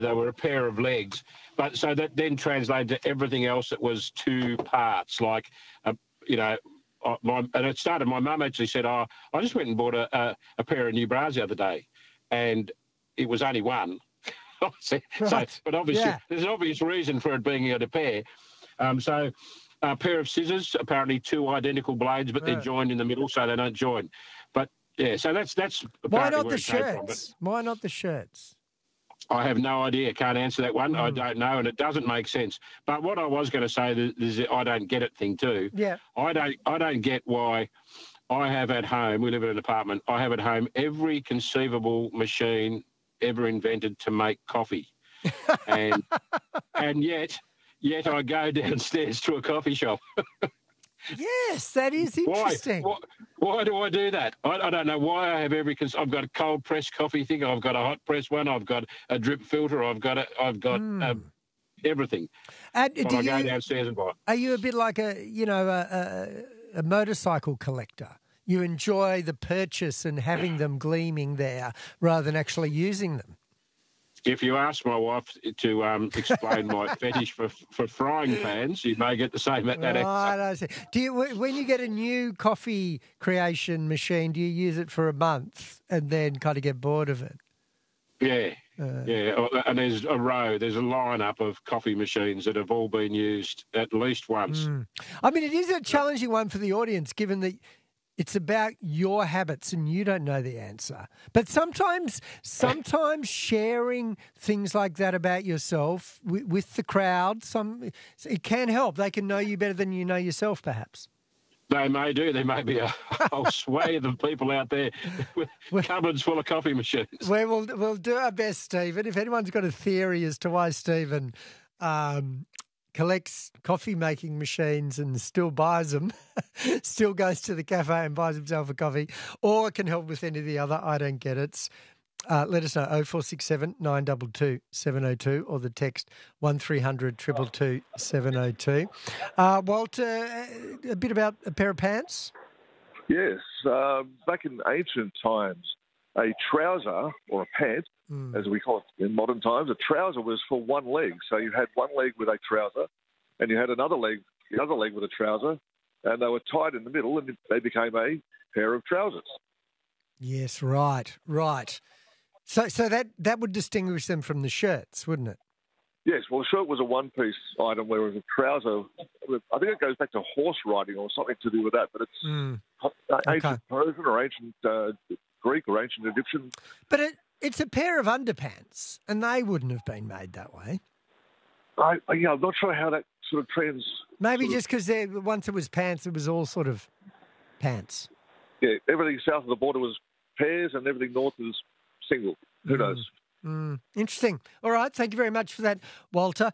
they were a pair of legs. But so that then translated to everything else that was two parts, like, you know, and it started, my mum actually said, I just went and bought a pair of new bras the other day, and it was only one. So, but obviously, there's an obvious reason for it being a pair. So a pair of scissors, apparently two identical blades, but they're joined in the middle, so they don't join. But, yeah, so that's why apparently not where the it came from. shirts? Why not the shirts? I have no idea. Can't answer that one. I don't know, and it doesn't make sense. But what I was going to say is the I don't get it thing too. Yeah. I don't get why I have at home, we live in an apartment, I have at home every conceivable machine ever invented to make coffee. And yet I go downstairs to a coffee shop. Yes, that is interesting. Why do I do that? I don't know why I have I've got a cold press coffee thing, I've got a hot press one, I've got a drip filter, I've got everything. And but I go downstairs and buy it. Are you a bit like a motorcycle collector? You enjoy the purchase and having them gleaming there rather than actually using them? If you ask my wife to explain my fetish for frying pans, you may get the same at that answer. Do you, when you get a new coffee creation machine, do you use it for a month and then kind of get bored of it? Yeah, and there's a lineup of coffee machines that have all been used at least once. I mean, it is a challenging one for the audience, given that it's about your habits and you don't know the answer. But sometimes sharing things like that about yourself with the crowd, it can help. They can know you better than you know yourself, perhaps. They may do. There may be a whole swathe of people out there with cupboards full of coffee machines. We'll do our best, Stephen. If anyone's got a theory as to why Stephen collects coffee-making machines and still buys them, still goes to the cafe and buys himself a coffee, or can help with any of the other I don't get it's, let us know, 0467 922 702 or the text 1300 222 702. Walter, a bit about a pair of pants? Yes. Back in ancient times, a trouser or a pant, as we call it in modern times, a trouser was for one leg. So you had one leg with a trouser and you had the other leg with a trouser, and they were tied in the middle and they became a pair of trousers. Yes, right. So that would distinguish them from the shirts, wouldn't it? Yes, well, the shirt was a one-piece item, whereas a trouser, I think it goes back to horse riding or something to do with that, but it's ancient Persian or ancient Greek or ancient Egyptian. But it's a pair of underpants, and they wouldn't have been made that way. I'm not sure how that sort of trends. Maybe just because once it was pants, it was all sort of pants. Yeah, everything south of the border was pairs and everything north was single. Who knows? Interesting. All right, thank you very much for that, Walter.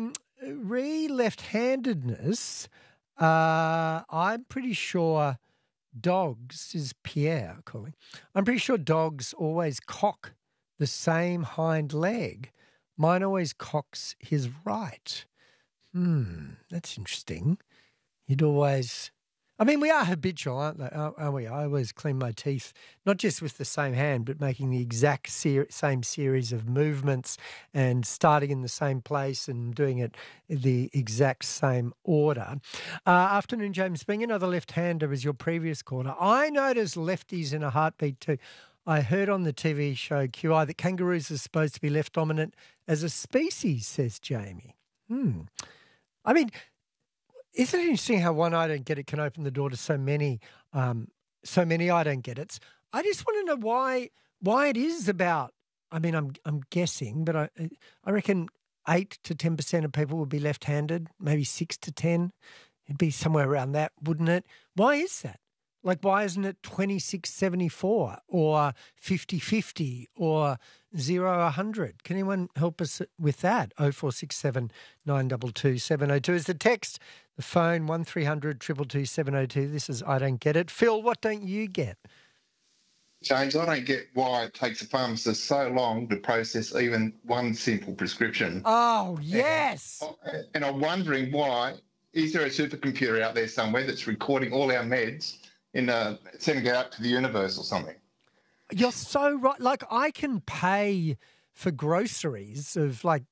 Left-handedness, I'm pretty sure dogs, is Pierre calling, I'm pretty sure dogs always cock the same hind leg. Mine always cocks his right. That's interesting. You'd always... I mean, we are habitual, aren't we? I always clean my teeth, not just with the same hand, but making the exact same series of movements and starting in the same place and doing it in the exact same order. Afternoon, James Bing, another left-hander as your previous caller. I notice lefties in a heartbeat too. I heard on the TV show QI that kangaroos are supposed to be left dominant as a species, says Jamie. I mean... Isn't it interesting how one I don't get it can open the door to so many I don't get it's? I just want to know why it is about. I mean, I'm guessing, but I reckon 8 to 10% of people would be left-handed, maybe 6 to 10. It'd be somewhere around that, wouldn't it? Why is that? Like, why isn't it 26-74 or 50-50 or 0-100? Can anyone help us with that? 0467 922 702 is the text. The phone, 1300 222 702. This is I Don't Get It. Phil, what don't you get? James, I don't get why it takes a pharmacist so long to process even one simple prescription. Oh, yes. And I'm wondering why. Is there a supercomputer out there somewhere that's recording all our meds and sending it out to the universe or something? You're so right. Like, I can pay for groceries of like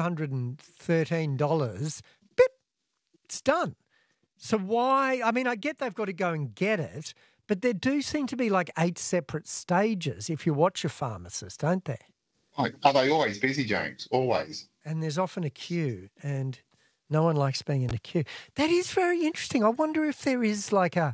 $213, bip, it's done. So why? I mean, I get they've got to go and get it, but there do seem to be like 8 separate stages if you watch a pharmacist, don't there? Like, are they always busy, James? Always. And there's often a queue, and no one likes being in a queue. That is very interesting. I wonder if there is like a,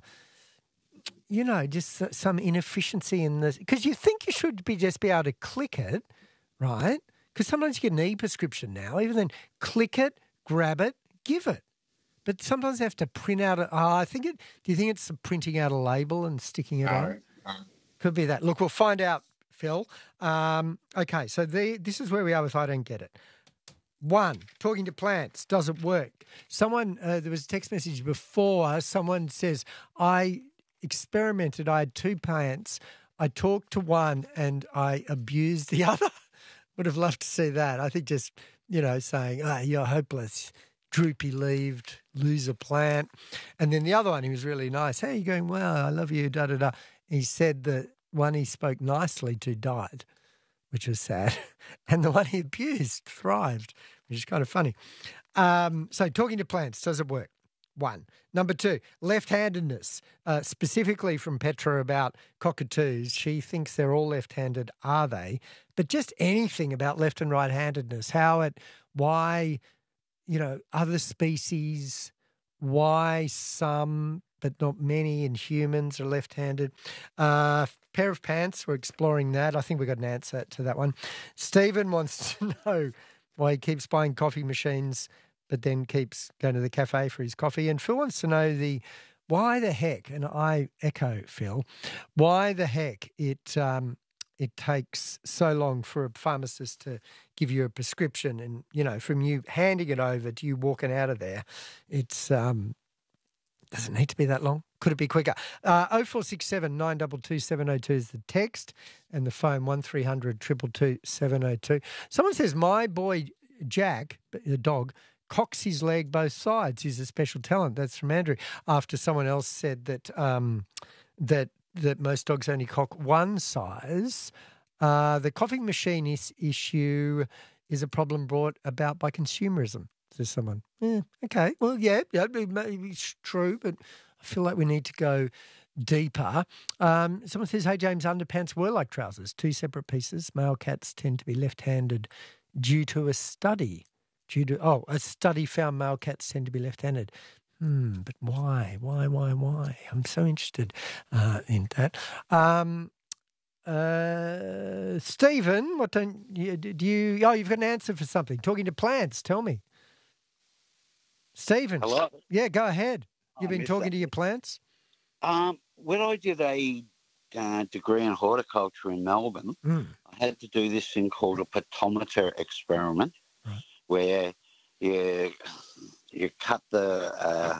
just some inefficiency in this. Because you think you should just be able to click it, right? Because sometimes you get an e-prescription now. Even then, click it, grab it, give it. But sometimes they have to print out do you think it's printing out a label and sticking it on? No. Could be that. Look, we'll find out, Phil. Okay, so this is where we are with I Don't Get It. 1, talking to plants, does it work? Someone, there was a text message before, someone says, I experimented, I had 2 plants, I talked to one and I abused the other. Would have loved to see that. I think just, saying, you're hopeless, droopy-leaved, loser plant. And then the other one, he was really nice. How are you going? Well, I love you, da-da-da. He said that one he spoke nicely to died, which was sad. And the one he abused thrived, which is kind of funny. So talking to plants, does it work? 1. Number 2, left-handedness, specifically from Petra about cockatoos. She thinks they're all left-handed, are they? But just anything about left and right-handedness, why, other species, why some but not many in humans are left-handed. Pair of pants, we're exploring that. I think we got an answer to that one. Stephen wants to know why he keeps buying coffee machines but then keeps going to the cafe for his coffee. And Phil wants to know why the heck, and I echo Phil, why the heck it takes so long for a pharmacist to give you a prescription and, from you handing it over to you walking out of there, it's doesn't need to be that long. Could it be quicker? 0467 922 702 is the text and the phone 1300 222 702. Someone says, my boy Jack, the dog, cocks his leg both sides. He's a special talent. That's from Andrew. After someone else said that that most dogs only cock one size. The coffee machine issue is a problem brought about by consumerism, says someone. Yeah, okay. Well, yeah, maybe it's true, but I feel like we need to go deeper. Someone says, hey, James, underpants were like trousers, 2 separate pieces. Male cats tend to be left-handed due to a study. A study found male cats tend to be left-handed. But why? Why? I'm so interested in that. Stephen, what don't you do? You've got an answer for something. Talking to plants, tell me. Stephen. Hello. Yeah, go ahead. You've been talking to your plants? When I did a degree in horticulture in Melbourne, I had to do this thing called a petometer experiment, right, where you cut quite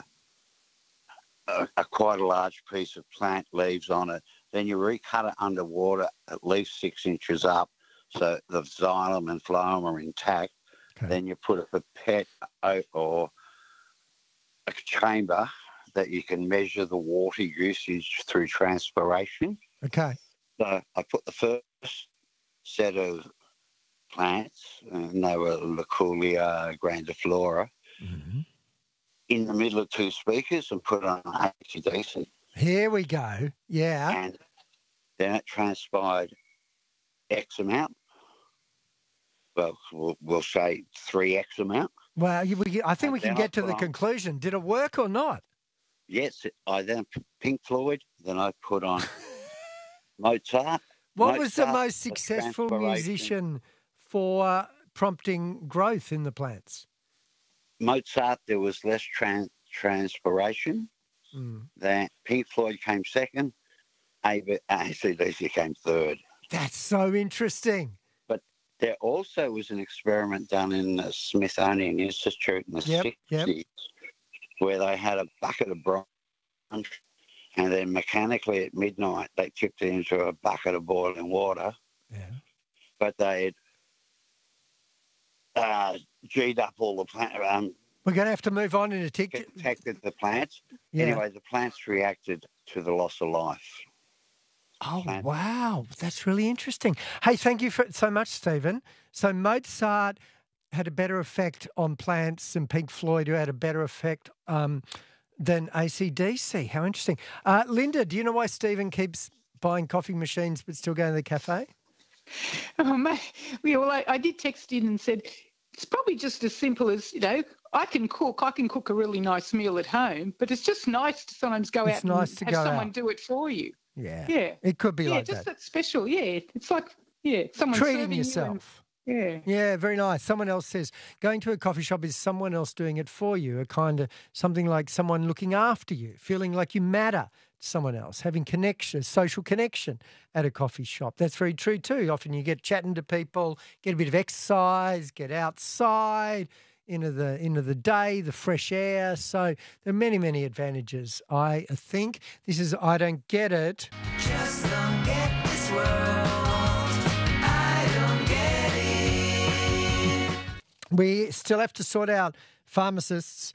a large piece of plant leaves on it, then you recut it underwater at least 6 inches up so the xylem and phloem are intact. Okay. Then you put a pipette or a chamber that you can measure the water usage through transpiration. Okay. So I put the first set of plants, and they were Loculia grandiflora, in the middle of 2 speakers and put on AC/DC. Here we go. Yeah. And then it transpired X amount. Well, we'll say 3X amount. Well, I think we can get to the conclusion. Did it work or not? Yes. I then Pink Floyd. Then I put on Mozart. What was the most successful musician for prompting growth in the plants? Mozart, there was less transpiration. Then Pink Floyd came second. AC/DC came third. That's so interesting. But there also was an experiment done in the Smithsonian Institute in the 60s where they had a bucket of bronze, and then mechanically at midnight they tipped it into a bucket of boiling water. Yeah. But they had G'd up all the plant. We're going to have to move on in a tick. Protected the plants. Yeah. Anyway, the plants reacted to the loss of life. Oh, wow. That's really interesting. Hey, thank you so much, Stephen. So Mozart had a better effect on plants than Pink Floyd, who had a better effect than AC/DC. How interesting. Linda, do you know why Stephen keeps buying coffee machines but still going to the cafe? Oh, mate. Yeah, well, I did text in and said, it's probably just as simple as, I can cook a really nice meal at home, but it's just nice to sometimes go out and have someone do it for you. Yeah. Yeah. It could be like just that. That's special. Yeah. It's like, someone treating serving yourself. Yeah, very nice. Someone else says going to a coffee shop is someone else doing it for you, a kind of something like someone looking after you, feeling like you matter to someone else, having connection, social connection at a coffee shop. That's very true too. Often you get chatting to people, get a bit of exercise, get outside into the day, the fresh air. So there are many, many advantages. I think this is I Don't Get It. Just don't get this world. We still have to sort out pharmacists.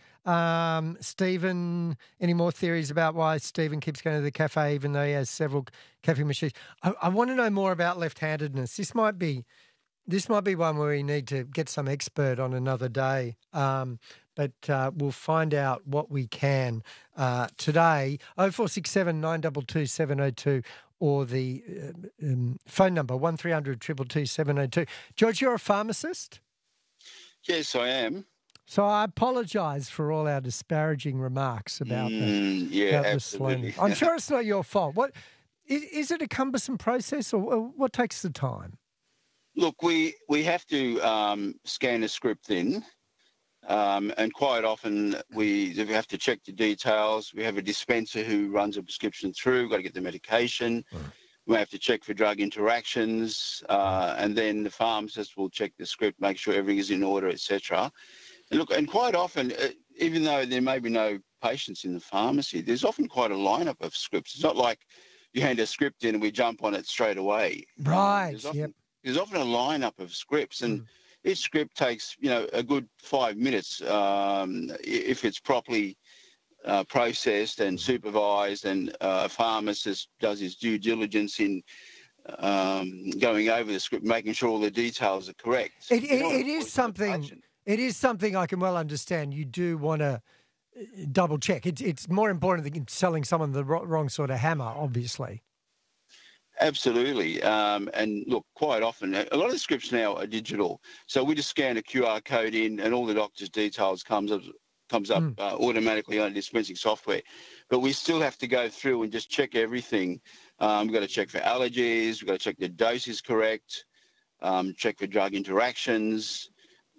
Stephen, any more theories about why Stephen keeps going to the cafe even though he has several cafe machines? I want to know more about left-handedness. This might be one where we need to get some expert on another day. But we'll find out what we can today. 0467 922 702 or the phone number 1300 222 702. George, you're a pharmacist? Yes, I am. So I apologise for all our disparaging remarks about the slang. I'm sure it's not your fault. What is it a cumbersome process, or what takes the time? Look, we have to scan a script in, and quite often we have to check the details. We have a dispenser who runs a prescription through. We've got to get the medication. Right. We have to check for drug interactions, and then the pharmacist will check the script, make sure everything is in order, etc. And look, and quite often, even though there may be no patients in the pharmacy, there's often quite a lineup of scripts. It's not like you hand a script in and we jump on it straight away. Right. There's often a lineup of scripts, and each script takes, a good 5 minutes if it's properly processed and supervised, and a pharmacist does his due diligence in going over the script, making sure all the details are correct. It is something I can well understand. You do want to double check. It's more important than selling someone the wrong sort of hammer, obviously. Absolutely. And look, quite often, a lot of the scripts now are digital. So we just scan a QR code in and all the doctor's details comes up automatically on dispensing software. But we still have to go through and just check everything. We've got to check for allergies. We've got to check the dose is correct. Check for drug interactions.